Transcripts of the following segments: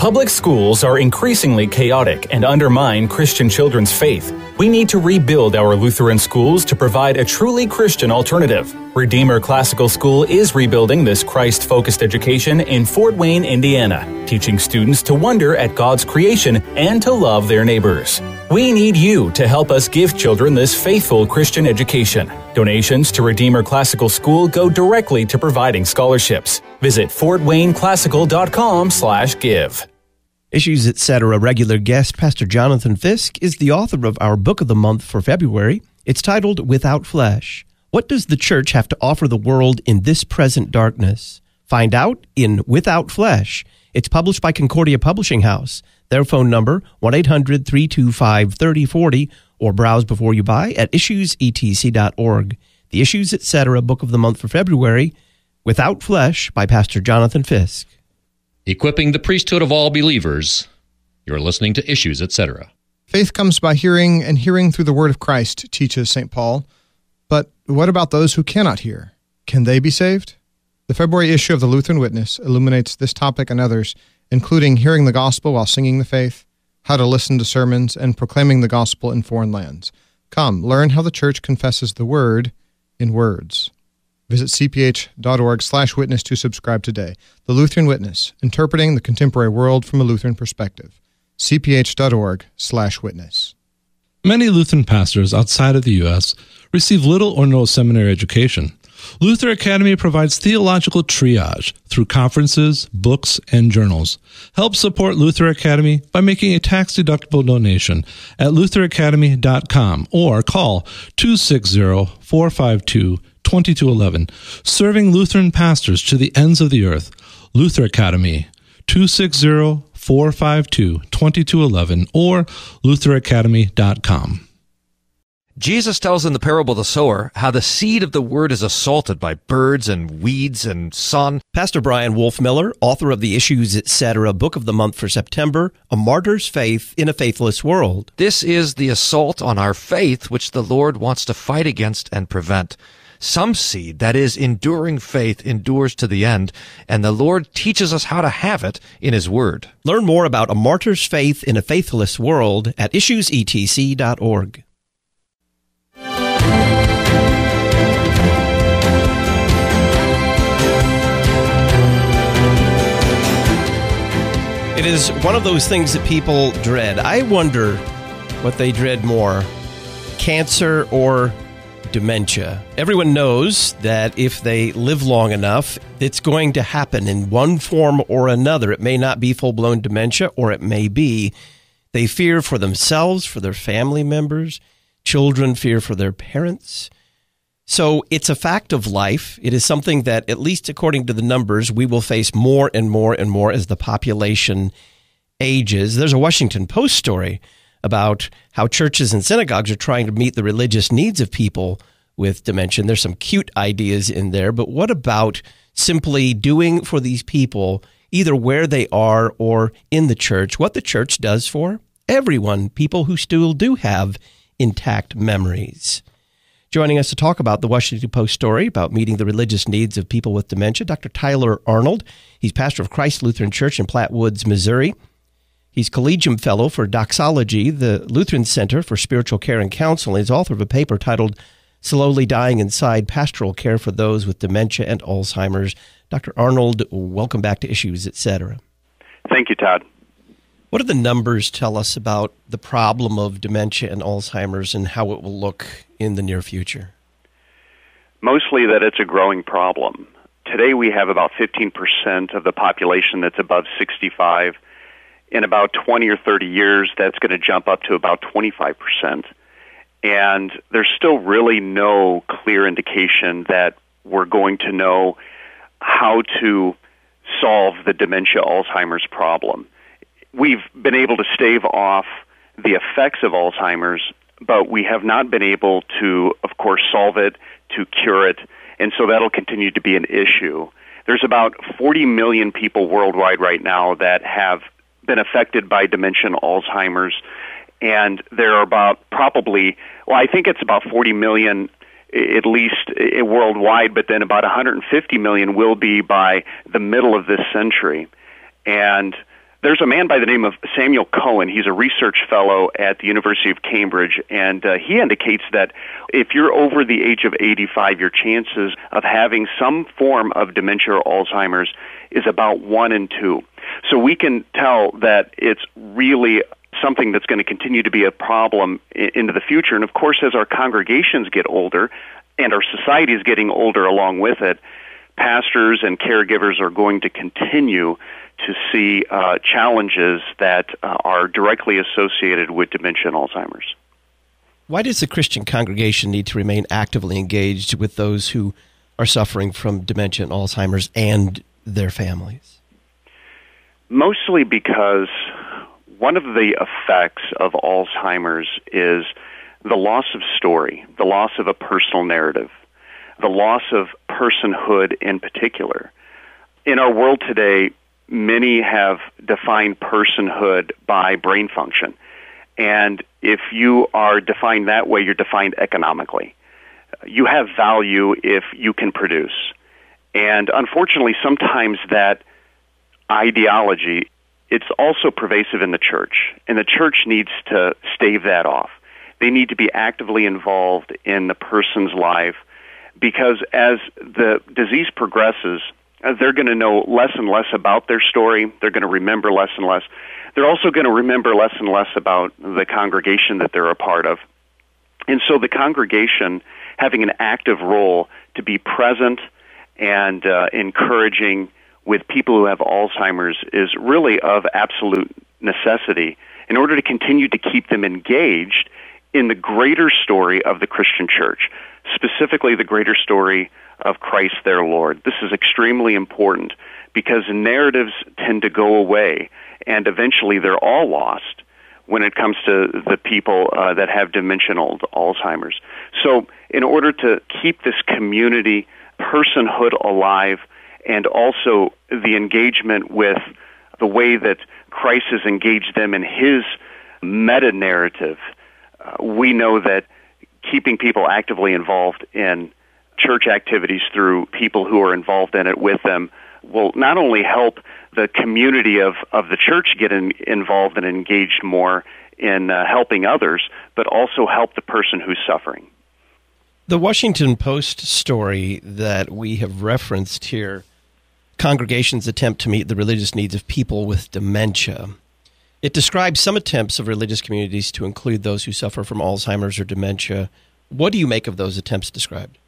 Public schools are increasingly chaotic and undermine Christian children's faith. We need to rebuild our Lutheran schools to provide a truly Christian alternative. Redeemer Classical School is rebuilding this Christ-focused education in Fort Wayne, Indiana, teaching students to wonder at God's creation and to love their neighbors. We need you to help us give children this faithful Christian education. Donations to Redeemer Classical School go directly to providing scholarships. Visit fortwayneclassical.com/give. Issues, Etc. regular guest Pastor Jonathan Fisk is the author of our book of the month for February. It's titled Without Flesh. What does the church have to offer the world in this present darkness? Find out in Without Flesh. It's published by Concordia Publishing House. Their phone number, 1-800-325-3040, or browse before you buy at issuesetc.org. The Issues, Etc. book of the month for February, Without Flesh, by Pastor Jonathan Fisk. Equipping the priesthood of all believers. You're listening to Issues, Etc. Faith comes by hearing, and hearing through the word of Christ, teaches St. Paul. But what about those who cannot hear? Can they be saved? The February issue of the Lutheran Witness illuminates this topic and others, including hearing the gospel while singing the faith, how to listen to sermons, and proclaiming the gospel in foreign lands. Come, learn how the church confesses the word in words. Visit cph.org/witness to subscribe today. The Lutheran Witness, interpreting the contemporary world from a Lutheran perspective. cph.org/witness. Many Lutheran pastors outside of the U.S. receive little or no seminary education. Luther Academy provides theological triage through conferences, books, and journals. Help support Luther Academy by making a tax-deductible donation at lutheracademy.com or call 260-452-2211. Serving Lutheran pastors to the ends of the earth. Luther Academy, 260-452-2211 or lutheracademy.com. Jesus tells in the parable of the sower how the seed of the word is assaulted by birds and weeds and sun. Pastor Brian Wolfmiller, author of the Issues, Etc. book of the month for September, A Martyr's Faith in a Faithless World. This is the assault on our faith which the Lord wants to fight against and prevent. Some seed, that is, enduring faith, endures to the end, and the Lord teaches us how to have it in His Word. Learn more about A Martyr's Faith in a Faithless World at issuesetc.org. It is one of those things that people dread. I wonder what they dread more, cancer or dementia. Everyone knows that if they live long enough, it's going to happen in one form or another. It may not be full-blown dementia, or it may be. They fear for themselves, for their family members. Children fear for their parents. So it's a fact of life. It is something that, at least according to the numbers, we will face more and more and more as the population ages. There's a Washington Post story about how churches and synagogues are trying to meet the religious needs of people with dementia. There's some cute ideas in there, but what about simply doing for these people, either where they are or in the church, what the church does for everyone, people who still do have intact memories? Joining us to talk about the Washington Post story about meeting the religious needs of people with dementia, Dr. Tyler Arnold. He's pastor of Christ Lutheran Church in Platte Woods, Missouri. He's Collegium Fellow for Doxology, the Lutheran Center for Spiritual Care and Counseling. He's author of a paper titled Slowly Dying Inside, Pastoral Care for Those with Dementia and Alzheimer's. Dr. Arnold, welcome back to Issues, Etc. Thank you, Todd. What do the numbers tell us about the problem of dementia and Alzheimer's and how it will look in the near future? Mostly that it's a growing problem. Today we have about 15% of the population that's above 65. In about 20 or 30 years, that's going to jump up to about 25%. And there's still really no clear indication that we're going to know how to solve the dementia-Alzheimer's problem. We've been able to stave off the effects of Alzheimer's, but we have not been able to, of course, solve it, to cure it, and so that'll continue to be an issue. There's about 40 million people worldwide right now that have been affected by dementia and Alzheimer's, and there are about I think it's about 40 million at least worldwide, but then about 150 million will be by the middle of this century. And There's a man by the name of Samuel Cohen. He's a research fellow at the University of Cambridge, and he indicates that if you're over the age of 85, your chances of having some form of dementia or Alzheimer's is about 1 in 2. So we can tell that it's really something that's going to continue to be a problem into the future. And of course, as our congregations get older and our society is getting older along with it, pastors and caregivers are going to continue to see challenges that are directly associated with dementia and Alzheimer's. Why does the Christian congregation need to remain actively engaged with those who are suffering from dementia and Alzheimer's and their families? Mostly because one of the effects of Alzheimer's is the loss of story, the loss of a personal narrative, the loss of personhood in particular. In our world today, many have defined personhood by brain function. And if you are defined that way, you're defined economically. You have value if you can produce. And unfortunately, sometimes that ideology, it's also pervasive in the church. And the church needs to stave that off. They need to be actively involved in the person's life, because as the disease progresses, they're going to know less and less about their story. They're going to remember less and less. They're also going to remember less and less about the congregation that they're a part of. And so the congregation having an active role to be present and encouraging with people who have Alzheimer's is really of absolute necessity in order to continue to keep them engaged in the greater story of the Christian church, specifically the greater story of Christ their Lord. This is extremely important because narratives tend to go away, and eventually they're all lost when it comes to the people that have dementia and Alzheimer's. So in order to keep this community personhood alive, and also the engagement with the way that Christ has engaged them in his meta-narrative, we know that keeping people actively involved in church activities through people who are involved in it with them will not only help the community of the church get involved and engaged more in helping others, but also help the person who's suffering. The Washington Post story that we have referenced here, Congregations Attempt to Meet the Religious Needs of People with Dementia, it describes some attempts of religious communities to include those who suffer from Alzheimer's or dementia. What do you make of those attempts described?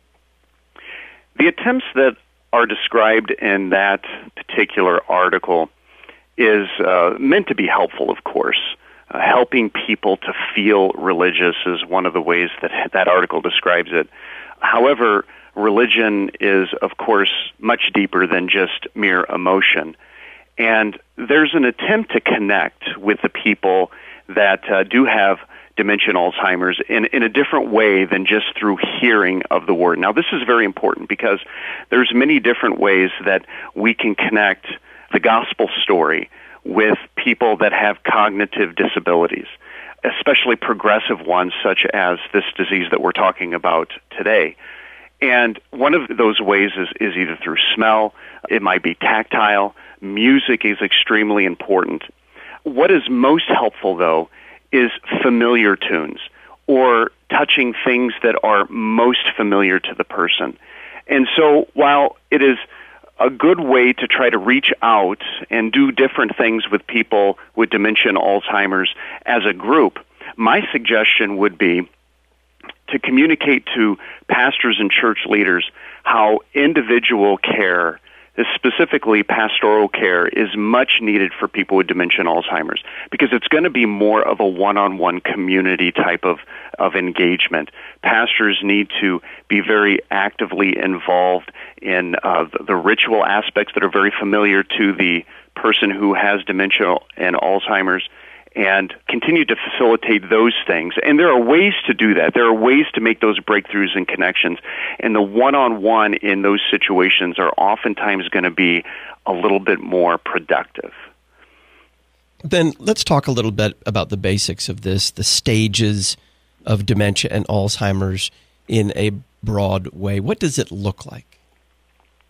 The attempts that are described in that particular article is meant to be helpful, of course. Helping people to feel religious is one of the ways that that article describes it. However, religion is, of course, much deeper than just mere emotion. And there's an attempt to connect with the people that do have dementia and Alzheimer's in a different way than just through hearing of the word. Now, this is very important because there's many different ways that we can connect the gospel story with people that have cognitive disabilities, especially progressive ones such as this disease that we're talking about today. And one of those ways is either through smell, it might be tactile. Music is extremely important. What is most helpful, though, is familiar tunes or touching things that are most familiar to the person. And so while it is a good way to try to reach out and do different things with people with dementia and Alzheimer's as a group, my suggestion would be to communicate to pastors and church leaders how individual care, specifically pastoral care, is much needed for people with dementia and Alzheimer's, because it's going to be more of a one-on-one community type of engagement. Pastors need to be very actively involved in the ritual aspects that are very familiar to the person who has dementia and Alzheimer's, and continue to facilitate those things. And there are ways to do that. There are ways to make those breakthroughs and connections. And the one-on-one in those situations are oftentimes going to be a little bit more productive. Then let's talk a little bit about the basics of this, the stages of dementia and Alzheimer's in a broad way. What does it look like?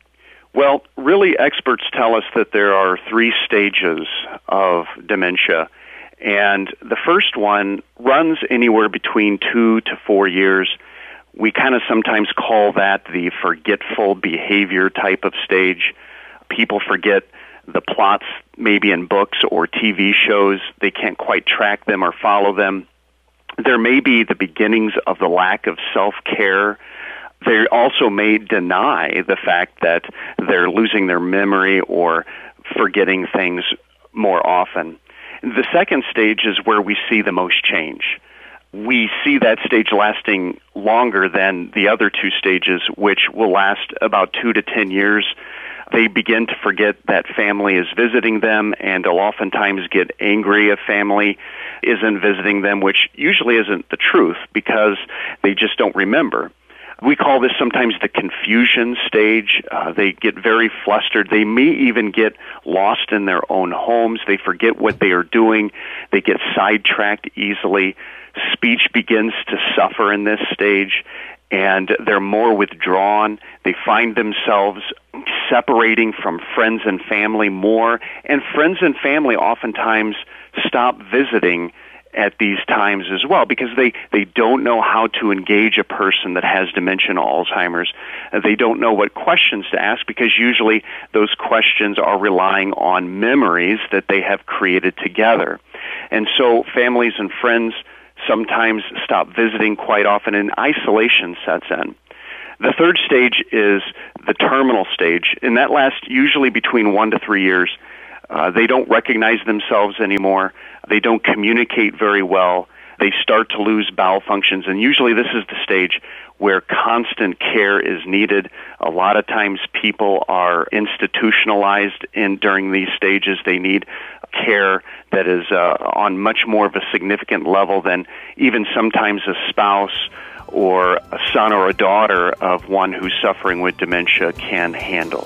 Well, really, experts tell us that there are 3 stages of dementia, and the first one runs anywhere between 2 to 4 years. We kind of sometimes call that the forgetful behavior type of stage. People forget the plots maybe in books or TV shows. They can't quite track them or follow them. There may be the beginnings of the lack of self-care. They also may deny the fact that they're losing their memory or forgetting things more often. The second stage is where we see the most change. We see that stage lasting longer than the other 2 stages, which will last about 2 to 10 years. They begin to forget that family is visiting them, and they'll oftentimes get angry if family isn't visiting them, which usually isn't the truth because they just don't remember. We call this sometimes the confusion stage. They get very flustered. They may even get lost in their own homes. They forget what they are doing. They get sidetracked easily. Speech begins to suffer in this stage, and they're more withdrawn. They find themselves separating from friends and family more, and friends and family oftentimes stop visiting at these times as well because they don't know how to engage a person that has dementia or Alzheimer's. They don't know what questions to ask because usually those questions are relying on memories that they have created together. And so families and friends sometimes stop visiting quite often, and isolation sets in. The third stage is the terminal stage, and that lasts usually between 1 to 3 years. They don't recognize themselves anymore. They don't communicate very well. They start to lose bowel functions, and usually this is the stage where constant care is needed. A lot of times people are institutionalized during these stages. They need care that is on much more of a significant level than even sometimes a spouse or a son or a daughter of one who's suffering with dementia can handle.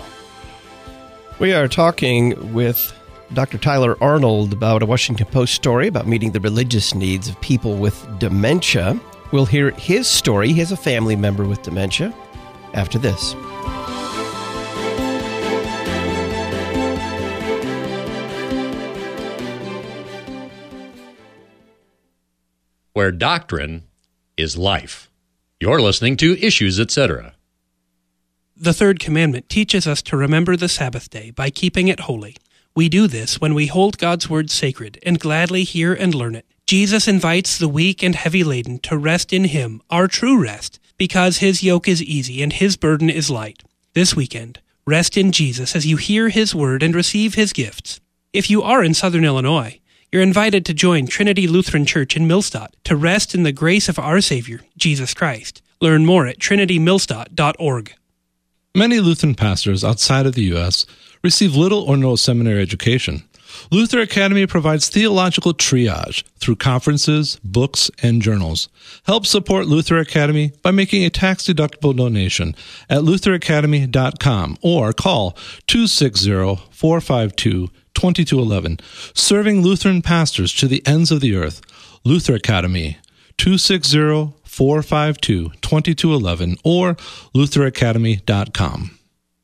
We are talking with Dr. Tyler Arnold about a Washington Post story about meeting the religious needs of people with dementia. We'll hear his story. He has a family member with dementia after this. Where doctrine is life. You're listening to Issues, Etc. The third commandment teaches us to remember the Sabbath day by keeping it holy. We do this when we hold God's word sacred and gladly hear and learn it. Jesus invites the weak and heavy laden to rest in Him, our true rest, because His yoke is easy and His burden is light. This weekend, rest in Jesus as you hear His word and receive His gifts. If you are in Southern Illinois, you're invited to join Trinity Lutheran Church in Millstadt to rest in the grace of our Savior, Jesus Christ. Learn more at trinitymillstadt.org. Many Lutheran pastors outside of the U.S. receive little or no seminary education. Luther Academy provides theological triage through conferences, books, and journals. Help support Luther Academy by making a tax-deductible donation at lutheracademy.com or call 260-452-2211. Serving Lutheran pastors to the ends of the earth. Luther Academy, 260-452-2211 or lutheracademy.com.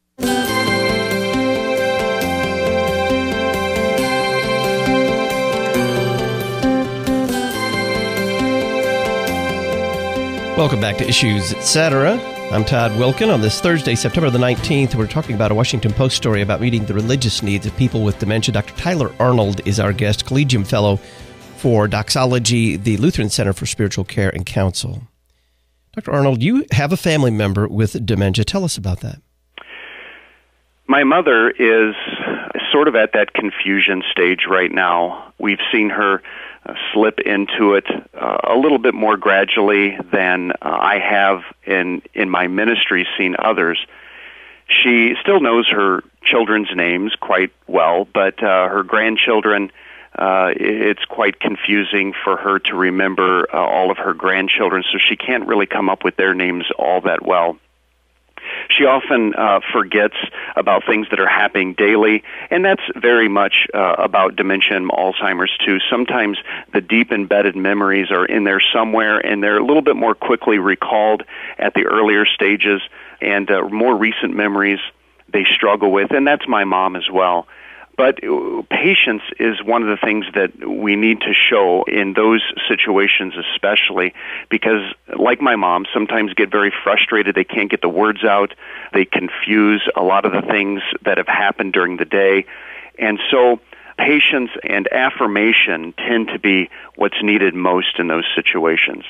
Welcome back to Issues, Etc. I'm Todd Wilkin. On this Thursday, September the 19th, we're talking about a Washington Post story about meeting the religious needs of people with dementia. Dr. Tyler Arnold is our guest, Collegium Fellow for Doxology, the Lutheran Center for Spiritual Care and Counsel. Dr. Arnold, you have a family member with dementia. Tell us about that. My mother is sort of at that confusion stage right now. We've seen her slip into it a little bit more gradually than I have in my ministry seen others. She still knows her children's names quite well, but her grandchildren, it's quite confusing for her to remember all of her grandchildren, so she can't really come up with their names all that well. She often forgets about things that are happening daily, and that's very much about dementia and Alzheimer's too. Sometimes the deep embedded memories are in there somewhere, and they're a little bit more quickly recalled at the earlier stages, and more recent memories they struggle with, and that's my mom as well. But patience is one of the things that we need to show in those situations especially, because like my mom, sometimes get very frustrated. They can't get the words out. They confuse a lot of the things that have happened during the day. And so patience and affirmation tend to be what's needed most in those situations.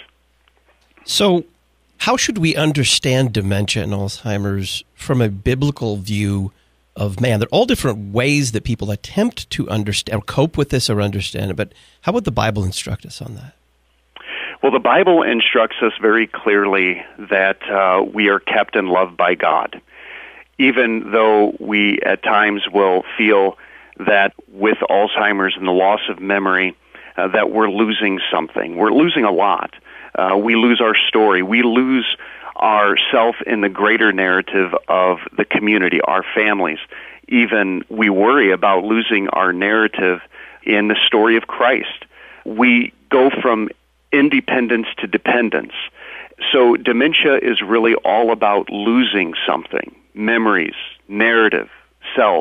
So how should we understand dementia and Alzheimer's from a biblical view of man? There are all different ways that people attempt to understand or cope with this or understand it, but how would the Bible instruct us on that? Well, the Bible instructs us very clearly that we are kept and loved by God, even though we at times will feel that with Alzheimer's and the loss of memory, that we're losing something. We're losing a lot. We lose our story. We lose ourself in the greater narrative of the community, our families. Even we worry about losing our narrative in the story of Christ. We go from independence to dependence. So dementia is really all about losing something, memories, narrative, self,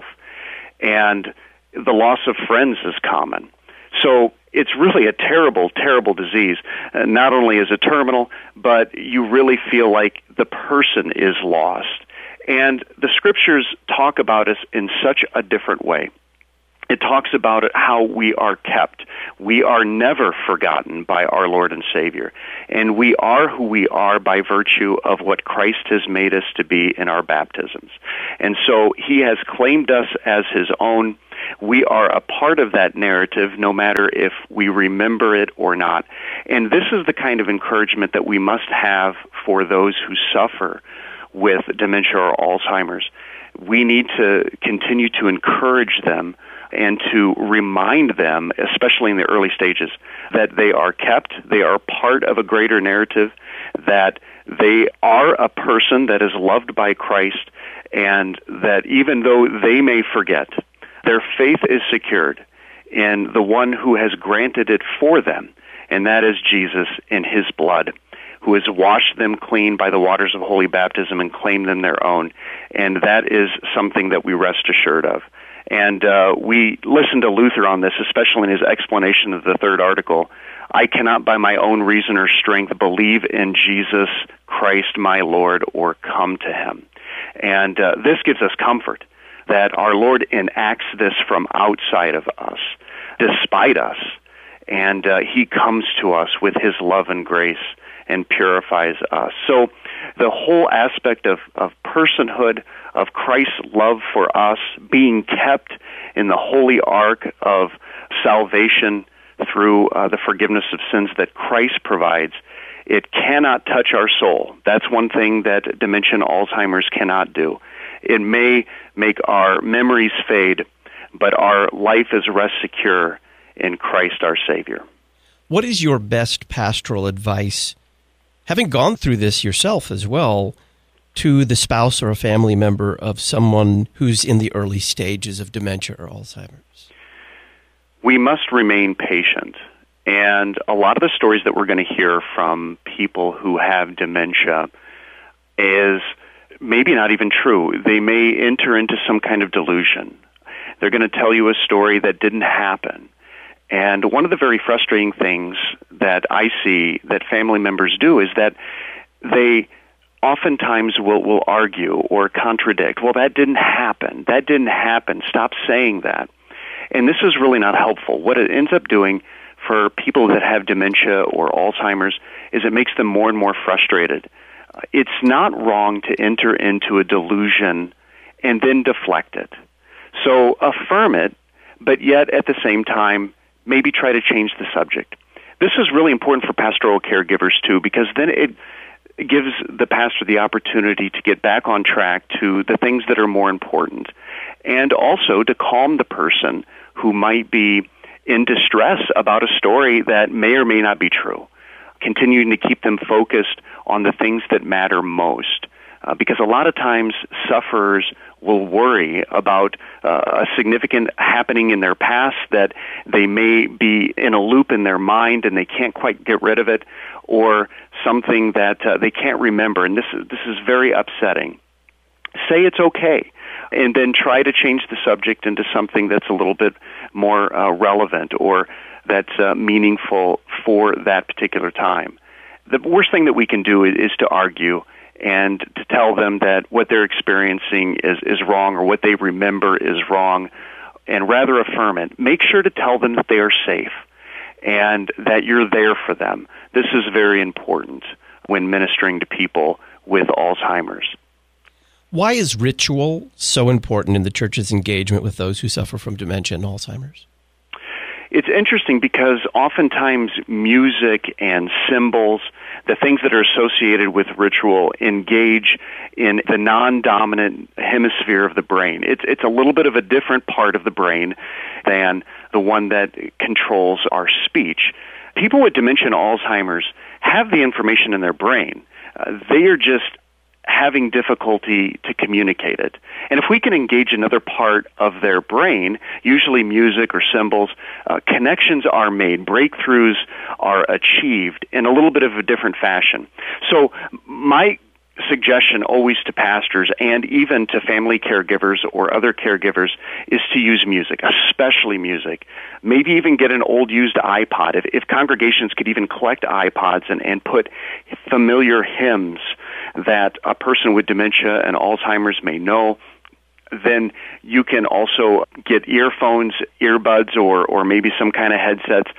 and the loss of friends is common. So it's really a terrible, terrible disease. Not only is it terminal, but you really feel like the person is lost. And the Scriptures talk about us in such a different way. It talks about it, how we are kept. We are never forgotten by our Lord and Savior. And we are who we are by virtue of what Christ has made us to be in our baptisms. And so He has claimed us as His own. We are a part of that narrative, no matter if we remember it or not. And this is the kind of encouragement that we must have for those who suffer with dementia or Alzheimer's. We need to continue to encourage them and to remind them, especially in the early stages, that they are kept, they are part of a greater narrative, that they are a person that is loved by Christ, and that even though they may forget, their faith is secured in the one who has granted it for them, and that is Jesus in His blood, who has washed them clean by the waters of holy baptism and claimed them their own. And that is something that we rest assured of. And we listened to Luther on this, especially in his explanation of the third article. I cannot by my own reason or strength believe in Jesus Christ my Lord or come to Him. And this gives us comfort that our Lord enacts this from outside of us, despite us, and He comes to us with His love and grace and purifies us. So the whole aspect of personhood, of Christ's love for us, being kept in the holy ark of salvation through the forgiveness of sins that Christ provides, it cannot touch our soul. That's one thing that dementia and Alzheimer's cannot do. It may make our memories fade, but our life is rest secure in Christ our Savior. What is your best pastoral advice, having gone through this yourself as well, to the spouse or a family member of someone who's in the early stages of dementia or Alzheimer's? We must remain patient. And a lot of the stories that we're going to hear from people who have dementia is maybe not even true. They may enter into some kind of delusion. They're going to tell you a story that didn't happen. And one of the very frustrating things that I see that family members do is that they oftentimes will argue or contradict. Well, that didn't happen. That didn't happen. Stop saying that. And this is really not helpful. What it ends up doing for people that have dementia or Alzheimer's is it makes them more and more frustrated. It's not wrong to enter into a delusion and then deflect it. So affirm it, but yet at the same time, maybe try to change the subject. This is really important for pastoral caregivers too, because then it gives the pastor the opportunity to get back on track to the things that are more important, and also to calm the person who might be in distress about a story that may or may not be true, continuing to keep them focused on the things that matter most. Because a lot of times sufferers will worry about a significant happening in their past that they may be in a loop in their mind and they can't quite get rid of it, or something that they can't remember, and this is very upsetting. Say it's okay. and then try to change the subject into something that's a little bit more relevant or that's meaningful for that particular time. The worst thing that we can do is to argue and to tell them that what they're experiencing is wrong or what they remember is wrong, and rather affirm it. Make sure to tell them that they are safe and that you're there for them. This is very important when ministering to people with Alzheimer's. Why is ritual so important in the church's engagement with those who suffer from dementia and Alzheimer's? It's interesting because oftentimes music and symbols, the things that are associated with ritual, engage in the non-dominant hemisphere of the brain. It's a little bit of a different part of the brain than the one that controls our speech. People with dementia and Alzheimer's have the information in their brain. They are just having difficulty to communicate it. And if we can engage another part of their brain, usually music or symbols, connections are made, breakthroughs are achieved in a little bit of a different fashion. So my suggestion always to pastors and even to family caregivers or other caregivers is to use music, especially music. Maybe even get an old used iPod. If congregations could even collect iPods and put familiar hymns that a person with dementia and Alzheimer's may know, then you can also get earphones, earbuds, or maybe some kind of headsets.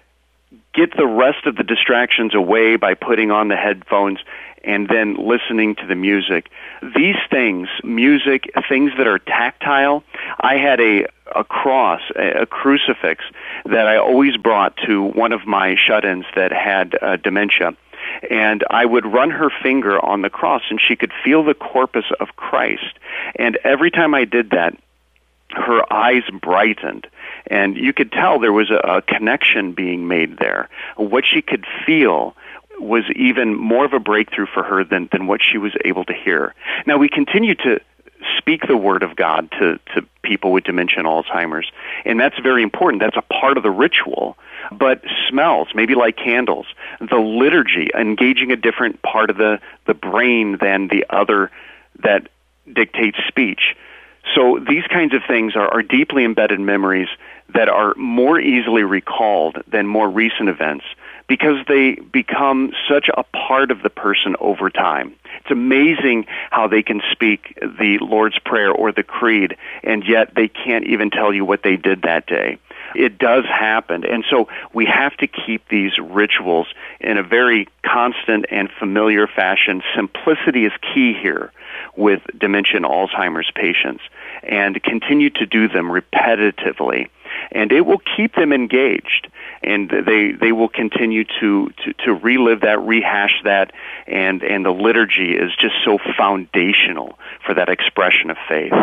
Get the rest of the distractions away by putting on the headphones and then listening to the music. These things, music, things that are tactile. I had a cross, a crucifix that I always brought to one of my shut-ins that had dementia. And I would run her finger on the cross, and she could feel the corpus of Christ. And every time I did that, her eyes brightened. And you could tell there was a connection being made there. What she could feel was even more of a breakthrough for her than what she was able to hear. Now, we continue to speak the Word of God to people with dementia and Alzheimer's, and that's very important. That's a part of the ritual. But smells, maybe like candles, the liturgy, engaging a different part of the brain than the other that dictates speech. So these kinds of things are deeply embedded memories that are more easily recalled than more recent events because they become such a part of the person over time. It's amazing how they can speak the Lord's Prayer or the Creed, and yet they can't even tell you what they did that day. It does happen, and so we have to keep these rituals in a very constant and familiar fashion. Simplicity is key here with dementia and Alzheimer's patients, and continue to do them repetitively, and it will keep them engaged, and they will continue to relive that, rehash that, and the liturgy is just so foundational for that expression of faith.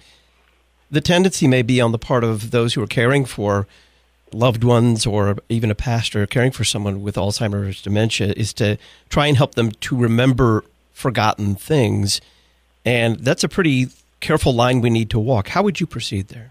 The tendency may be on the part of those who are caring for loved ones or even a pastor caring for someone with Alzheimer's dementia is to try and help them to remember forgotten things. And that's a pretty careful line we need to walk. How would you proceed there?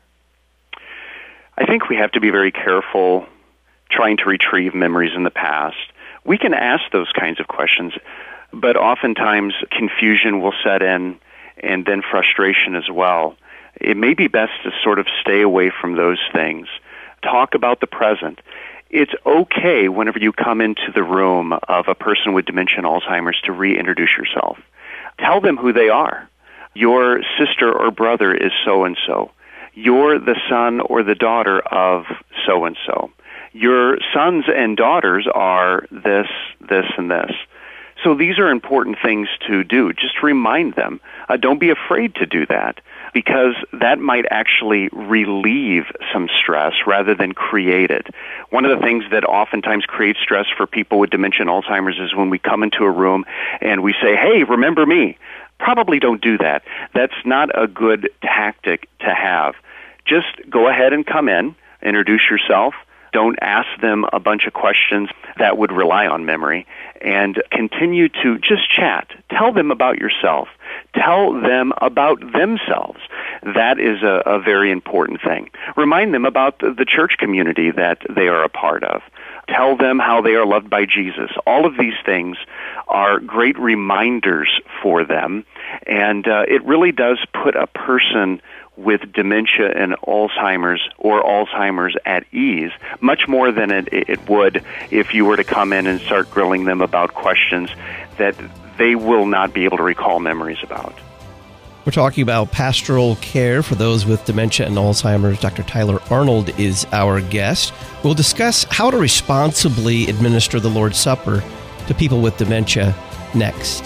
I think we have to be very careful trying to retrieve memories in the past. We can ask those kinds of questions, but oftentimes confusion will set in and then frustration as well. It may be best to sort of stay away from those things. Talk about the present. It's okay whenever you come into the room of a person with dementia and Alzheimer's to reintroduce yourself. Tell them who they are. Your sister or brother is so-and-so. You're the son or the daughter of so-and-so. Your sons and daughters are this, this, and this. So these are important things to do. Just remind them. Don't be afraid to do that, because that might actually relieve some stress rather than create it. One of the things that oftentimes creates stress for people with dementia and Alzheimer's is when we come into a room and we say, hey, remember me. Probably don't do that. That's not a good tactic to have. Just go ahead and come in, introduce yourself. Don't ask them a bunch of questions that would rely on memory, and continue to just chat. Tell them about yourself. Tell them about themselves. That is a very important thing. Remind them about the church community that they are a part of. Tell them how they are loved by Jesus. All of these things are great reminders for them, and it really does put a person with dementia and Alzheimer's at ease, much more than it would if you were to come in and start grilling them about questions that they will not be able to recall memories about. We're talking about pastoral care for those with dementia and Alzheimer's. Dr. Tyler Arnold is our guest. We'll discuss how to responsibly administer the Lord's Supper to people with dementia next.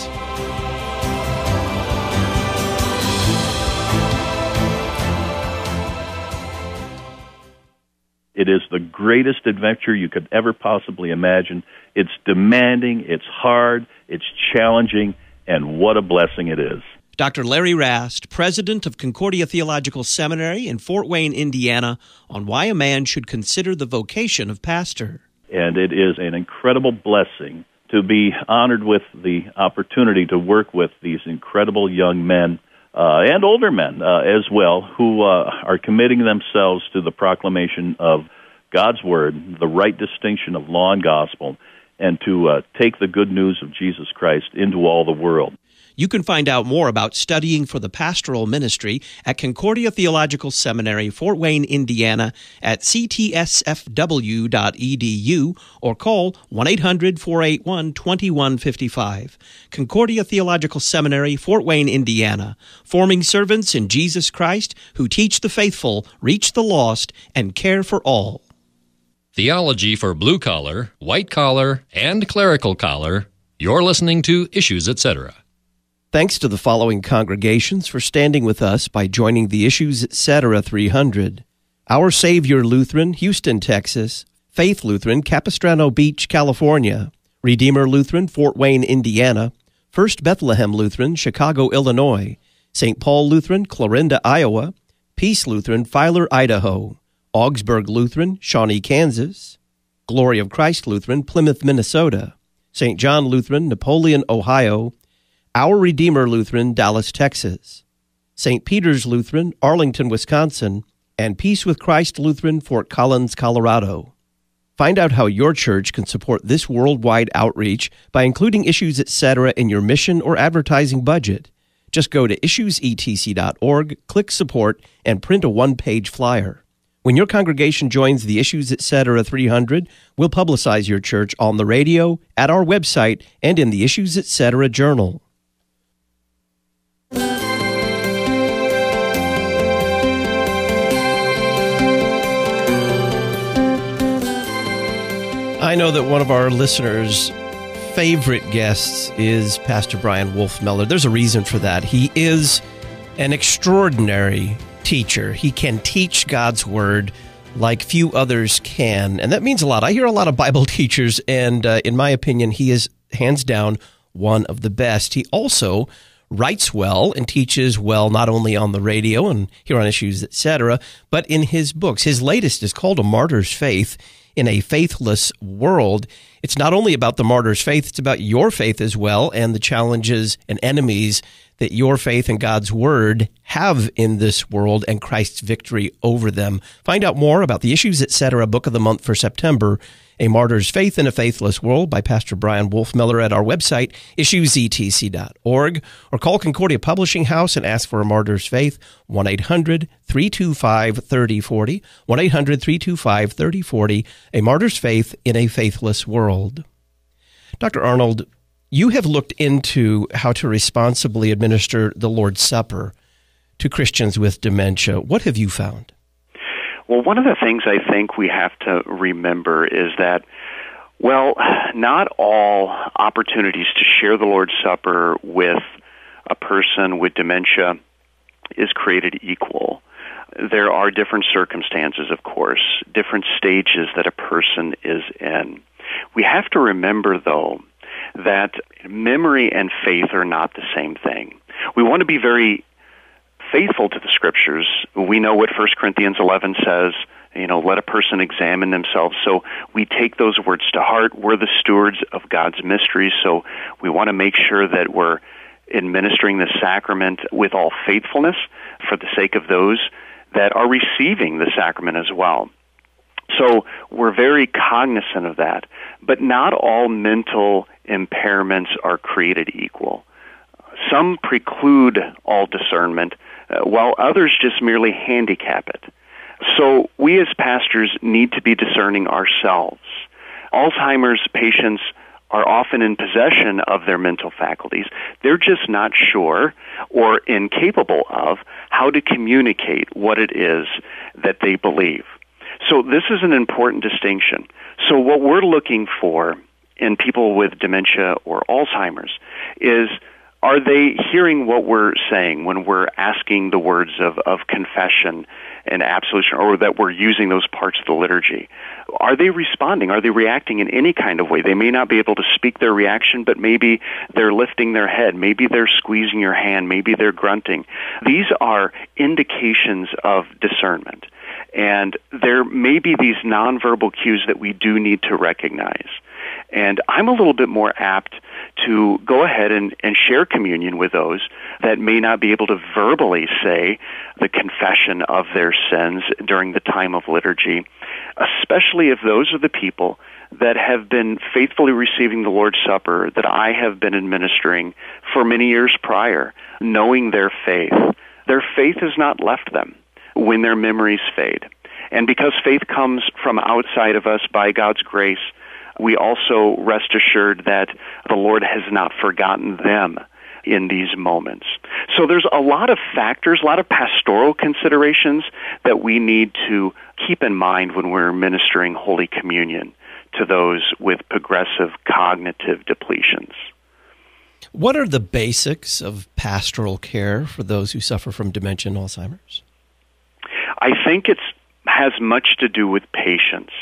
It is the greatest adventure you could ever possibly imagine. It's demanding, it's hard, it's challenging, and what a blessing it is. Dr. Larry Rast, president of Concordia Theological Seminary in Fort Wayne, Indiana, on why a man should consider the vocation of pastor. And it is an incredible blessing to be honored with the opportunity to work with these incredible young men and older men as well, who are committing themselves to the proclamation of God's Word, the right distinction of law and gospel, and to take the good news of Jesus Christ into all the world. You can find out more about studying for the pastoral ministry at Concordia Theological Seminary, Fort Wayne, Indiana, at ctsfw.edu or call 1-800-481-2155. Concordia Theological Seminary, Fort Wayne, Indiana, forming servants in Jesus Christ who teach the faithful, reach the lost, and care for all. Theology for blue collar, white collar, and clerical collar. You're listening to Issues, Etc. Thanks to the following congregations for standing with us by joining the Issues Etc. 300. Our Savior Lutheran, Houston, Texas. Faith Lutheran, Capistrano Beach, California. Redeemer Lutheran, Fort Wayne, Indiana. First Bethlehem Lutheran, Chicago, Illinois. St. Paul Lutheran, Clarinda, Iowa. Peace Lutheran, Filer, Idaho. Augsburg Lutheran, Shawnee, Kansas. Glory of Christ Lutheran, Plymouth, Minnesota. St. John Lutheran, Napoleon, Ohio. Our Redeemer Lutheran, Dallas, Texas. St. Peter's Lutheran, Arlington, Wisconsin. And Peace with Christ Lutheran, Fort Collins, Colorado. Find out how your church can support this worldwide outreach by including Issues Etc. in your mission or advertising budget. Just go to issuesetc.org, click Support, and print a one-page flyer. When your congregation joins the Issues Etc. 300, we'll publicize your church on the radio, at our website, and in the Issues Etc. Journal. I know that one of our listeners' favorite guests is Pastor Brian Wolfmueller. There's a reason for that. He is an extraordinary teacher. He can teach God's Word like few others can, and that means a lot. I hear a lot of Bible teachers, and in my opinion, he is hands down one of the best. He also writes well and teaches well, not only on the radio and here on Issues, etc., but in his books. His latest is called A Martyr's Faith in a Faithless World. It's not only about the martyr's faith, it's about your faith as well and the challenges and enemies that your faith and God's Word have in this world and Christ's victory over them. Find out more about the Issues, Etc. Book of the Month for September, A Martyr's Faith in a Faithless World by Pastor Brian Wolfmueller at our website, issuesetc.org, or call Concordia Publishing House and ask for A Martyr's Faith, 1-800-325-3040, 1-800-325-3040, A Martyr's Faith in a Faithless World. Dr. Arnold, you have looked into how to responsibly administer the Lord's Supper to Christians with dementia. What have you found? Well, one of the things I think we have to remember is that, well, not all opportunities to share the Lord's Supper with a person with dementia is created equal. There are different circumstances, of course, different stages that a person is in. We have to remember, though, that memory and faith are not the same thing. We want to be very faithful to the Scriptures. We know what 1 Corinthians 11 says, let a person examine themselves. So we take those words to heart. We're the stewards of God's mysteries, so we want to make sure that we're administering the sacrament with all faithfulness for the sake of those that are receiving the sacrament as well. So we're very cognizant of that. But not all mental impairments are created equal. Some preclude all discernment, while others just merely handicap it. So we as pastors need to be discerning ourselves. Alzheimer's patients are often in possession of their mental faculties. They're just not sure or incapable of how to communicate what it is that they believe. So this is an important distinction. So what we're looking for in people with dementia or Alzheimer's is, are they hearing what we're saying when we're asking the words of confession and absolution, or that we're using those parts of the liturgy? Are they responding? Are they reacting in any kind of way? They may not be able to speak their reaction, but maybe they're lifting their head. Maybe they're squeezing your hand. Maybe they're grunting. These are indications of discernment. And there may be these nonverbal cues that we do need to recognize. And I'm a little bit more apt to go ahead and share communion with those that may not be able to verbally say the confession of their sins during the time of liturgy, especially if those are the people that have been faithfully receiving the Lord's Supper that I have been administering for many years prior, knowing their faith. Their faith has not left them when their memories fade. And because faith comes from outside of us by God's grace, we also rest assured that the Lord has not forgotten them in these moments. So there's a lot of factors, a lot of pastoral considerations that we need to keep in mind when we're ministering Holy Communion to those with progressive cognitive depletions. What are the basics of pastoral care for those who suffer from dementia and Alzheimer's? I think it has much to do with patience.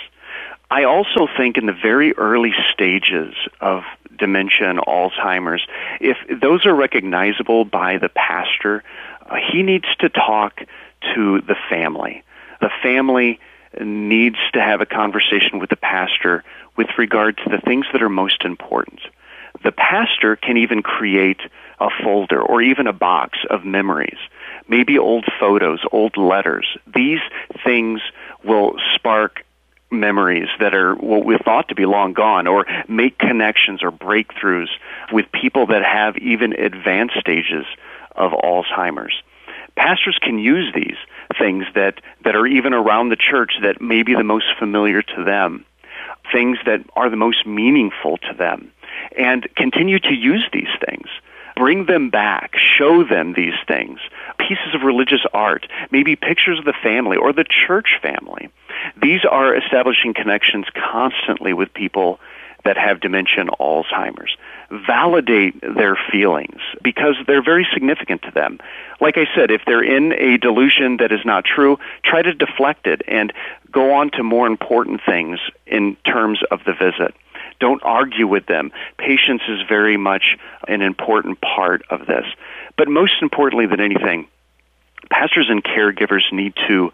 I also think in the very early stages of dementia and Alzheimer's, if those are recognizable by the pastor, he needs to talk to the family. The family needs to have a conversation with the pastor with regard to the things that are most important. The pastor can even create a folder or even a box of memories, maybe old photos, old letters. These things will spark memories that are what we thought to be long gone, or make connections or breakthroughs with people that have even advanced stages of Alzheimer's. Pastors can use these things that are even around the church that may be the most familiar to them, things that are the most meaningful to them, and continue to use these things. Bring them back, show them these things, pieces of religious art, maybe pictures of the family or the church family. These are establishing connections constantly with people that have dementia and Alzheimer's. Validate their feelings because they're very significant to them. Like I said, if they're in a delusion that is not true, try to deflect it and go on to more important things in terms of the visit. Don't argue with them. Patience is very much an important part of this. But most importantly than anything, pastors and caregivers need to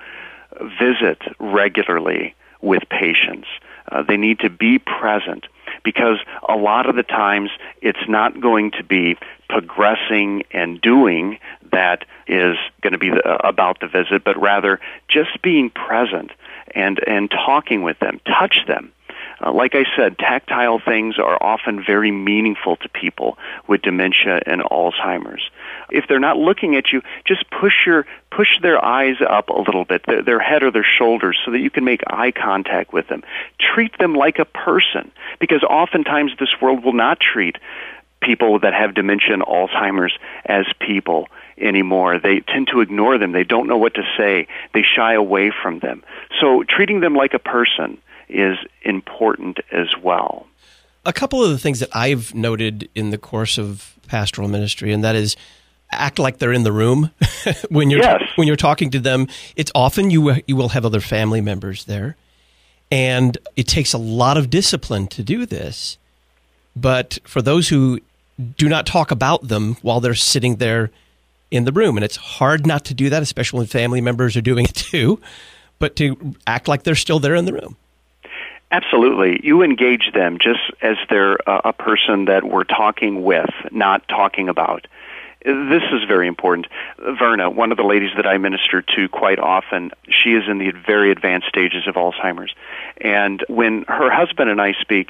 visit regularly with patients. They need to be present because a lot of the times it's not going to be progressing and doing that is going to be about the visit, but rather just being present and talking with them, touch them. Like I said, tactile things are often very meaningful to people with dementia and Alzheimer's. If they're not looking at you, just push their eyes up a little bit, their head or their shoulders, so that you can make eye contact with them. Treat them like a person, because oftentimes this world will not treat people that have dementia and Alzheimer's as people anymore. They tend to ignore them. They don't know what to say. They shy away from them. So treating them like a person is important as well. A couple of the things that I've noted in the course of pastoral ministry, and that is act like they're in the room when you're talking to them. It's often you will have other family members there, and it takes a lot of discipline to do this. But for those who do not talk about them while they're sitting there in the room, and it's hard not to do that, especially when family members are doing it too, but to act like they're still there in the room. Absolutely. You engage them just as they're a person that we're talking with, not talking about. This is very important. Verna, one of the ladies that I minister to quite often, she is in the very advanced stages of Alzheimer's. And when her husband and I speak,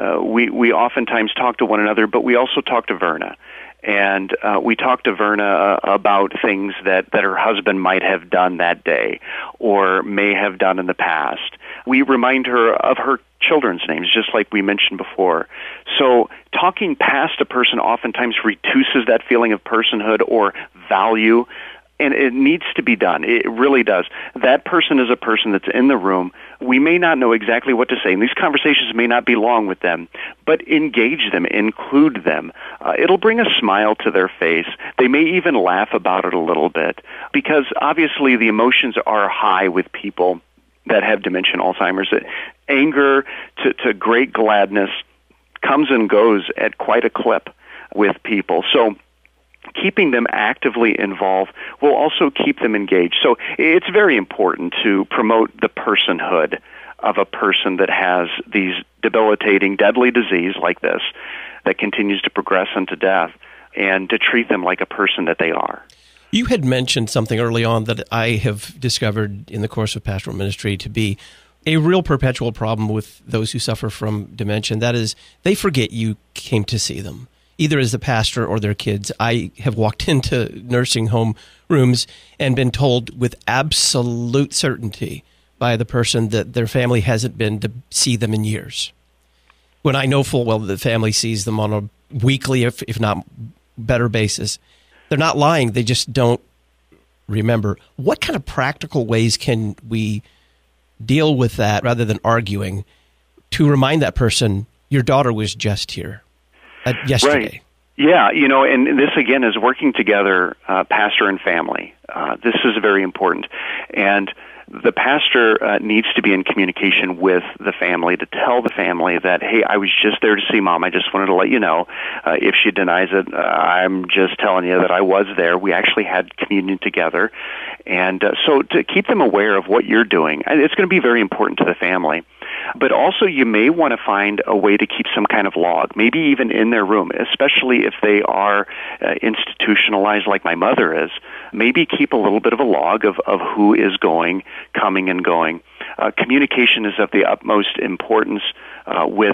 we oftentimes talk to one another, but we also talk to Verna. And we talk to Verna about things that her husband might have done that day or may have done in the past. We remind her of her children's names, just like we mentioned before. So talking past a person oftentimes reduces that feeling of personhood or value, and it needs to be done. It really does. That person is a person that's in the room. We may not know exactly what to say, and these conversations may not be long with them, but engage them, include them. It'll bring a smile to their face. They may even laugh about it a little bit, because obviously the emotions are high with people that have dementia and Alzheimer's. Anger to great gladness comes and goes at quite a clip with people. So keeping them actively involved will also keep them engaged. So it's very important to promote the personhood of a person that has these debilitating, deadly disease like this that continues to progress into death, and to treat them like a person that they are. You had mentioned something early on that I have discovered in the course of pastoral ministry to be a real perpetual problem with those who suffer from dementia. That is, they forget you came to see them, either as the pastor or their kids. I have walked into nursing home rooms and been told with absolute certainty by the person that their family hasn't been to see them in years, when I know full well that the family sees them on a weekly, if not better basis. They're not lying. They just don't remember. What kind of practical ways can we deal with that rather than arguing to remind that person, your daughter was just here yesterday? Right. Yeah, and this again is working together, pastor and family. This is very important. And the pastor needs to be in communication with the family to tell the family that, hey, I was just there to see Mom. I just wanted to let you know. If she denies it, I'm just telling you that I was there. We actually had communion together. And so to keep them aware of what you're doing, it's going to be very important to the family. But also you may want to find a way to keep some kind of log, maybe even in their room, especially if they are institutionalized like my mother is. Maybe keep a little bit of a log of who is coming and going. Communication is of the utmost importance with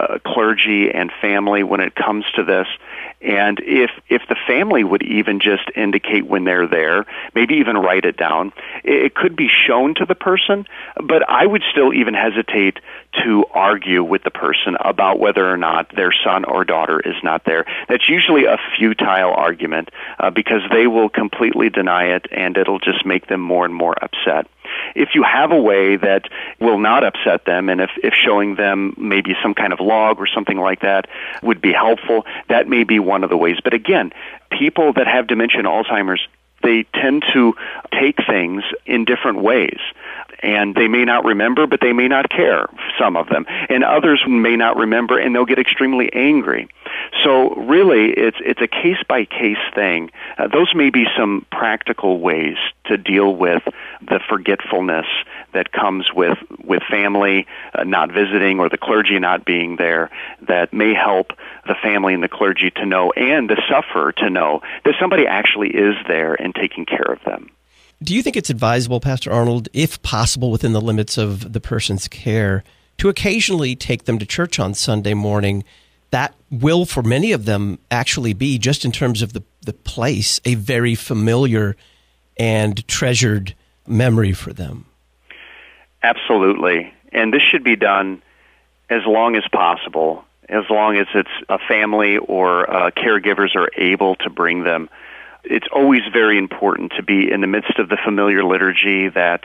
clergy and family when it comes to this. And if the family would even just indicate when they're there, maybe even write it down, it could be shown to the person, but I would still even hesitate to argue with the person about whether or not their son or daughter is not there. That's usually a futile argument because they will completely deny it, and it'll just make them more and more upset. If you have a way that will not upset them, and if showing them maybe some kind of log or something like that would be helpful, that may be one of the ways. But again, people that have dementia and Alzheimer's, they tend to take things in different ways. And they may not remember, but they may not care, some of them. And others may not remember, and they'll get extremely angry. So really, it's a case-by-case thing. Those may be some practical ways to deal with the forgetfulness that comes with family not visiting or the clergy not being there, that may help the family and the clergy to know, and the sufferer to know, that somebody actually is there and taking care of them. Do you think it's advisable, Pastor Arnold, if possible within the limits of the person's care, to occasionally take them to church on Sunday morning? That will, for many of them, actually be, just in terms of the place, a very familiar and treasured memory for them. Absolutely. And this should be done as long as possible, as long as it's a family or caregivers are able to bring them. It's always very important to be in the midst of the familiar liturgy that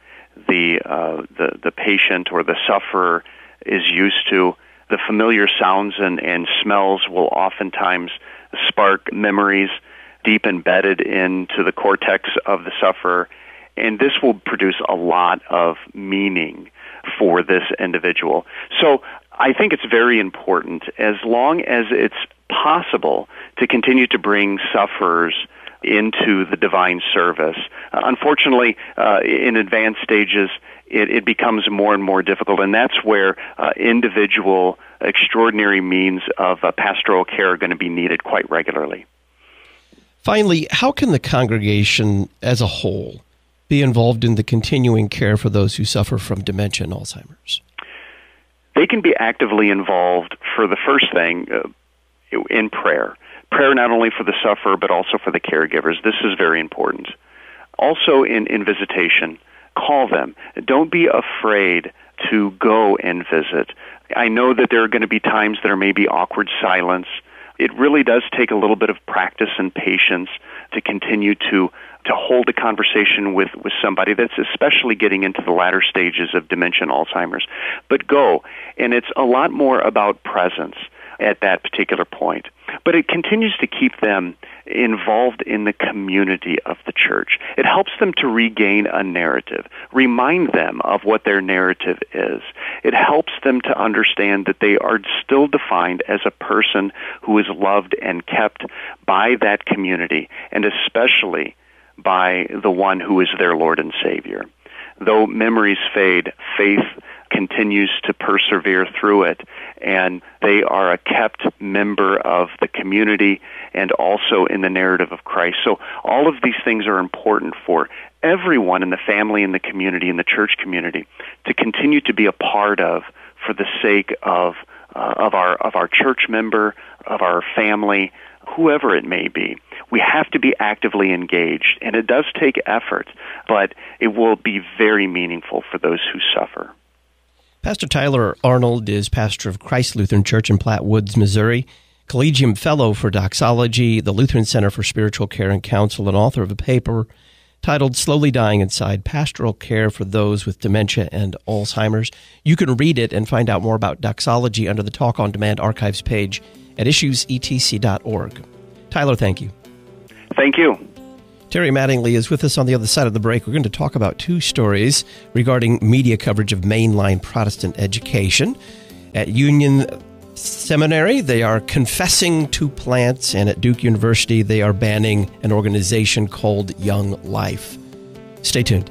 the patient or the sufferer is used to. The familiar sounds and smells will oftentimes spark memories deep embedded into the cortex of the sufferer, and this will produce a lot of meaning for this individual. So I think it's very important, as long as it's possible, to continue to bring sufferers into the divine service. Unfortunately, in advanced stages, it becomes more and more difficult, and that's where individual, extraordinary means of pastoral care are going to be needed quite regularly. Finally, how can the congregation as a whole be involved in the continuing care for those who suffer from dementia and Alzheimer's? They can be actively involved, for the first thing, in prayer. Prayer not only for the sufferer, but also for the caregivers. This is very important. Also in visitation, call them. Don't be afraid to go and visit. I know that there are going to be times there may be awkward silence. It really does take a little bit of practice and patience to continue to hold a conversation with somebody that's especially getting into the latter stages of dementia and Alzheimer's. But go, and it's a lot more about presence at that particular point. But it continues to keep them involved in the community of the church. It helps them to regain a narrative, remind them of what their narrative is. It helps them to understand that they are still defined as a person who is loved and kept by that community, and especially by the one who is their Lord and Savior. Though memories fade, faith continues to persevere through it, and they are a kept member of the community and also in the narrative of Christ. So all of these things are important for everyone in the family, in the community, in the church community, to continue to be a part of, for the sake of our church member, of our family, whoever it may be. We have to be actively engaged, and it does take effort, but it will be very meaningful for those who suffer. Pastor Tyler Arnold is pastor of Christ Lutheran Church in Platte Woods, Missouri, Collegium Fellow for Doxology, the Lutheran Center for Spiritual Care and Counsel, and author of a paper titled Slowly Dying Inside, Pastoral Care for Those with Dementia and Alzheimer's. You can read it and find out more about doxology under the Talk on Demand archives page at issuesetc.org. Tyler, thank you. Thank you. Terry Mattingly is with us on the other side of the break. We're going to talk about two stories regarding media coverage of mainline Protestant education. At Union Seminary, they are confessing to plants, and at Duke University, they are banning an organization called Young Life. Stay tuned.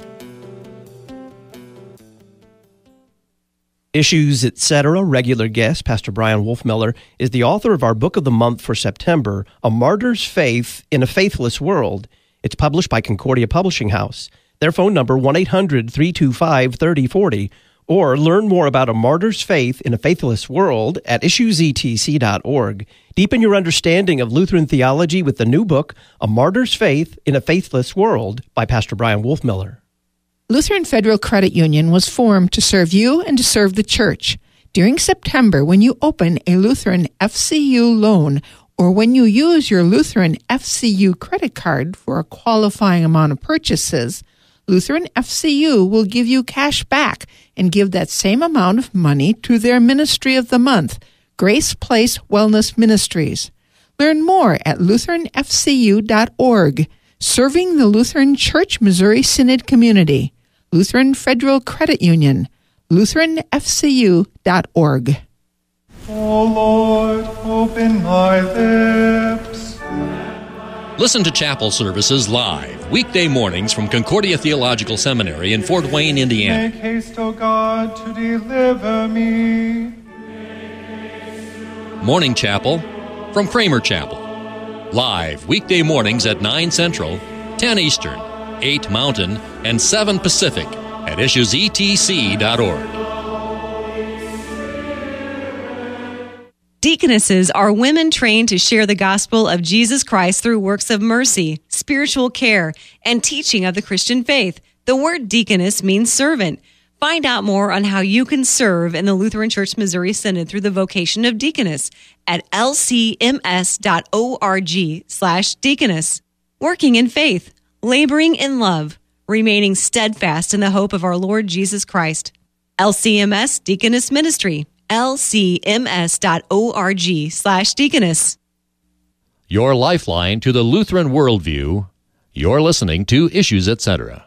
Issues, Etc. regular guest, Pastor Brian Wolfmueller, is the author of our book of the month for September, A Martyr's Faith in a Faithless World. It's published by Concordia Publishing House. Their phone number, 1-800-325-3040, or learn more about A Martyr's Faith in a Faithless World at issuesetc.org. Deepen your understanding of Lutheran theology with the new book, A Martyr's Faith in a Faithless World, by Pastor Brian Wolfmueller. Lutheran Federal Credit Union was formed to serve you and to serve the church. During September, when you open a Lutheran FCU loan or when you use your Lutheran FCU credit card for a qualifying amount of purchases, Lutheran FCU will give you cash back and give that same amount of money to their Ministry of the Month, Grace Place Wellness Ministries. Learn more at lutheranfcu.org. Serving the Lutheran Church Missouri Synod Community. Lutheran Federal Credit Union. lutheranfcu.org. O Lord, open my lips. Listen to chapel services live, weekday mornings from Concordia Theological Seminary in Fort Wayne, Indiana. Make haste, O God, to deliver me. Morning Chapel from Kramer Chapel. Live weekday mornings at 9 Central, 10 Eastern, 8 Mountain, and 7 Pacific at issuesetc.org. Deaconesses are women trained to share the gospel of Jesus Christ through works of mercy, spiritual care, and teaching of the Christian faith. The word deaconess means servant. Find out more on how you can serve in the Lutheran Church Missouri Synod through the vocation of deaconess at lcms.org/deaconess. Working in faith, laboring in love, remaining steadfast in the hope of our Lord Jesus Christ. LCMS Deaconess Ministry, lcms.org/deaconess. Your lifeline to the Lutheran worldview. You're listening to Issues, Etc.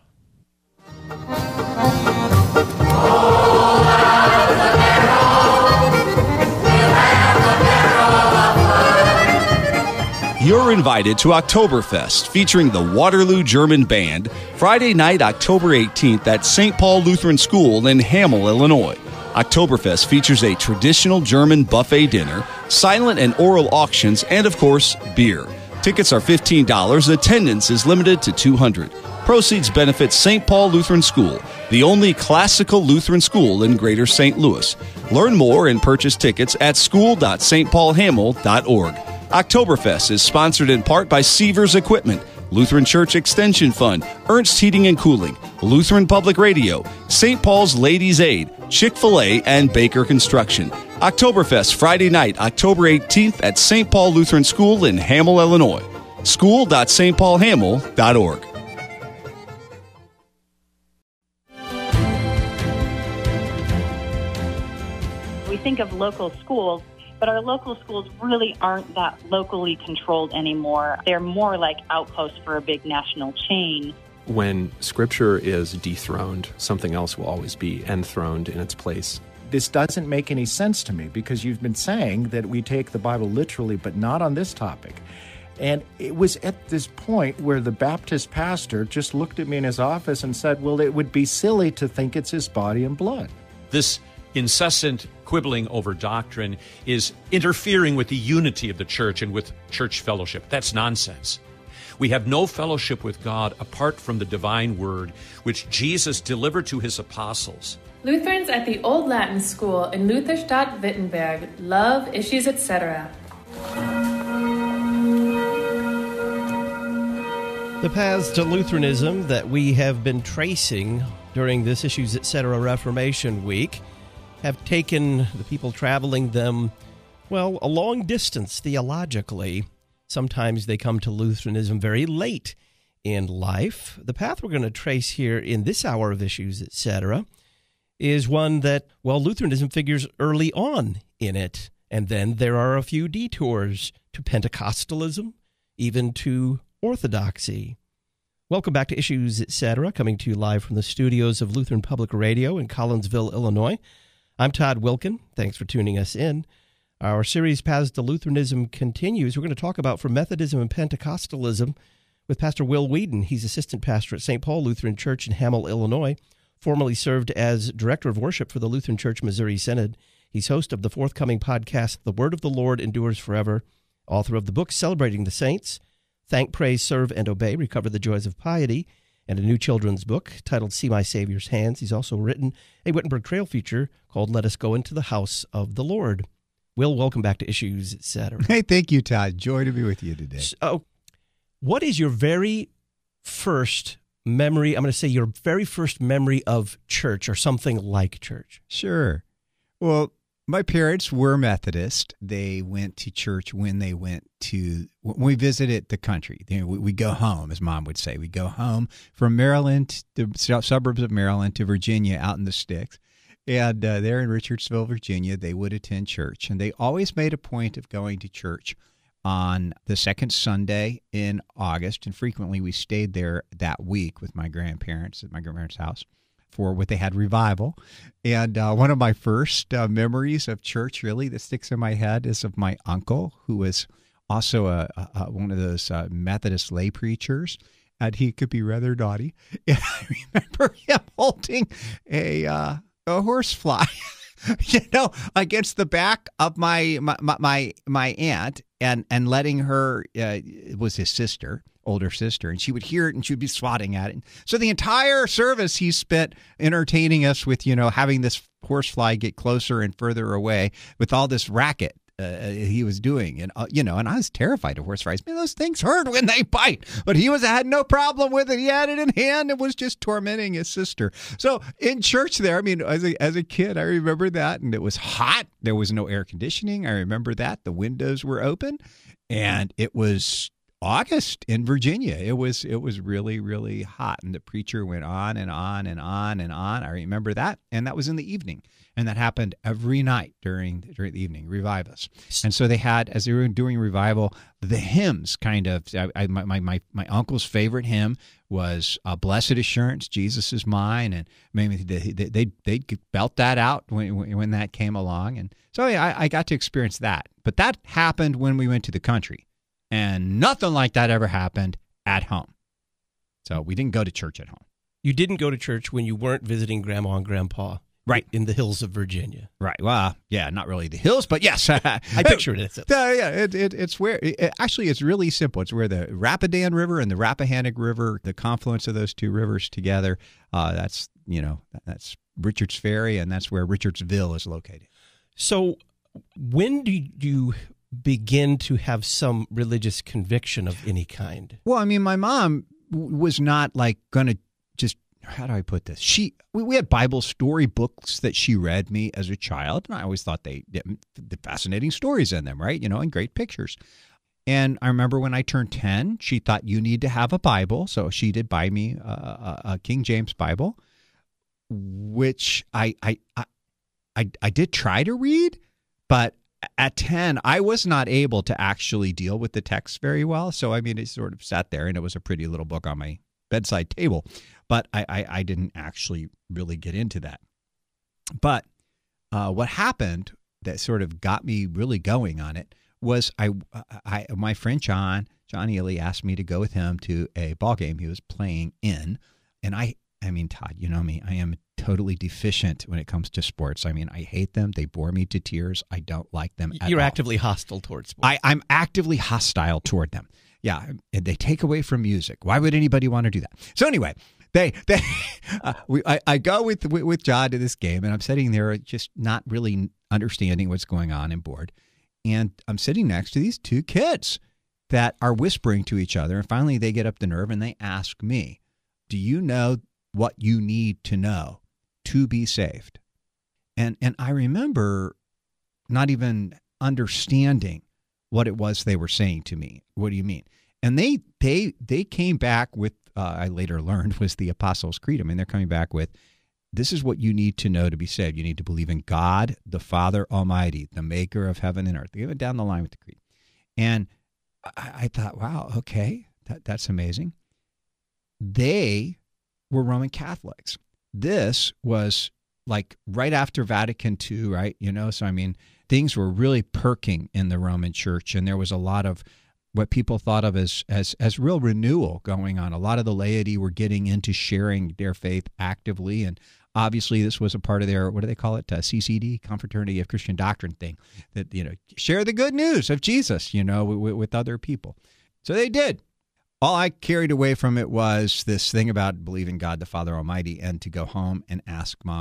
You're invited to Oktoberfest, featuring the Waterloo German Band, Friday night, October 18th at St. Paul Lutheran School in Hamel, Illinois. Oktoberfest features a traditional German buffet dinner, silent and oral auctions, and, of course, beer. Tickets are $15. Attendance is limited to 200. Proceeds benefit St. Paul Lutheran School, the only classical Lutheran school in Greater St. Louis. Learn more and purchase tickets at school.stpaulhamel.org. Oktoberfest is sponsored in part by Seavers Equipment, Lutheran Church Extension Fund, Ernst Heating and Cooling, Lutheran Public Radio, St. Paul's Ladies Aid, Chick-fil-A, and Baker Construction. Oktoberfest Friday night, October 18th at St. Paul Lutheran School in Hamel, Illinois. School.stpaulhamel.org. We think of local schools, but our local schools really aren't that locally controlled anymore. They're more like outposts for a big national chain. When Scripture is dethroned, something else will always be enthroned in its place. This doesn't make any sense to me because you've been saying that we take the Bible literally, but not on this topic. And it was at this point where the Baptist pastor just looked at me in his office and said, well, it would be silly to think it's his body and blood. This incessant quibbling over doctrine is interfering with the unity of the church and with church fellowship. That's nonsense. We have no fellowship with God apart from the divine word, which Jesus delivered to his apostles. Lutherans at the Old Latin School in Lutherstadt, Wittenberg love Issues Etc. The paths to Lutheranism that we have been tracing during this Issues Etc. Reformation Week have taken the people traveling them, well, a long distance theologically. Sometimes they come to Lutheranism very late in life. The path we're going to trace here in this hour of Issues Etc. is one that, well, Lutheranism figures early on in it, and then there are a few detours to Pentecostalism, even to Orthodoxy. Welcome back to Issues Etc., coming to you live from the studios of Lutheran Public Radio in Collinsville, Illinois. I'm Todd Wilkin. Thanks for tuning us in. Our series, Paths to Lutheranism, continues. We're going to talk about from Methodism and Pentecostalism with Pastor Will Whedon. He's assistant pastor at St. Paul Lutheran Church in Hamel, Illinois, formerly served as director of worship for the Lutheran Church Missouri Synod. He's host of the forthcoming podcast, The Word of the Lord Endures Forever, author of the book Celebrating the Saints, Thank, Praise, Serve, and Obey, Recover the Joys of Piety, and a new children's book titled See My Savior's Hands. He's also written a Wittenberg Trail feature called Let Us Go Into the House of the Lord. Will, welcome back to Issues Etc. Hey, thank you, Todd. Joy to be with you today. So, what is your very first memory, I'm going to say your very first memory of church or something like church? Sure. Well, my parents were Methodist. They went to church when we visited the country. We go home, as Mom would say. We go home from Maryland, the suburbs of Maryland, to Virginia out in the sticks. And there in Richardsville, Virginia, they would attend church. And they always made a point of going to church on the second Sunday in August. And frequently we stayed there that week with my grandparents at my grandparents' house for what they had revival. And one of my first memories of church, really, that sticks in my head is of my uncle, who was also one of those Methodist lay preachers. And he could be rather naughty. And I remember him holding a horsefly, against the back of my aunt and letting her, it was his sister, older sister, and she would hear it and she would be swatting at it. So the entire service he spent entertaining us with, having this horsefly get closer and further away with all this racket he was doing. And, and I was terrified of horseflies. Man, those things hurt when they bite. But he had no problem with it. He had it in hand and was just tormenting his sister. So in church there, as a kid, I remember that. And it was hot. There was no air conditioning. I remember that. The windows were open. And it was August in Virginia. It was really, really hot. And the preacher went on and on and on and on. I remember that. And that was in the evening. And that happened every night during the evening, Revive Us. And so they had, as they were doing revival, the hymns kind of, my uncle's favorite hymn was Blessed Assurance, Jesus is Mine. And maybe they belt that out when that came along. And so I got to experience that. But that happened when we went to the country. And nothing like that ever happened at home. So we didn't go to church at home. You didn't go to church when you weren't visiting Grandma and Grandpa. Right. In the hills of Virginia. Right. Well, yeah, not really the hills, but yes. I picture it. It's where, actually, it's really simple. It's where the Rapidan River and the Rappahannock River, the confluence of those two rivers together, that's Richards Ferry, and that's where Richardsville is located. So when do you begin to have some religious conviction of any kind? Well, I mean, my mom was not like going to just, how do I put this? We had Bible story books that she read me as a child, and I always thought they had fascinating stories in them, right? And great pictures. And I remember when I turned 10, she thought you need to have a Bible, so she did buy me a King James Bible, which I did try to read, but at 10, I was not able to actually deal with the text very well. So, I mean, it sort of sat there, and it was a pretty little book on my bedside table, but I didn't actually really get into that. But what happened that sort of got me really going on it was my friend John Ely asked me to go with him to a ball game he was playing in, and I mean, Todd, you know me, I am totally deficient when it comes to sports. I mean, I hate them. They bore me to tears. I don't like them at all. You're actively hostile towards sports. I'm actively hostile toward them. Yeah, and they take away from music. Why would anybody want to do that? So anyway, I go with John to this game, and I'm sitting there just not really understanding what's going on and bored. And I'm sitting next to these two kids that are whispering to each other, and finally they get up the nerve and they ask me, "Do you know what you need to know to be saved?" And I remember not even understanding what it was they were saying to me. What do you mean? And they came back with, I later learned, was the Apostles' Creed. I mean, they're coming back with, this is what you need to know to be saved. You need to believe in God, the Father Almighty, the maker of heaven and earth. They went down the line with the creed. And I thought, wow, okay, that's amazing. They were Roman Catholics. This was like right after Vatican II, right? So I mean, things were really perking in the Roman Church, and there was a lot of what people thought of as real renewal going on. A lot of the laity were getting into sharing their faith actively, and obviously this was a part of their, what do they call it, CCD, Confraternity of Christian Doctrine thing, that, share the good news of Jesus, with other people. So they did. All I carried away from it was this thing about believing God, the Father Almighty, and to go home and ask Mom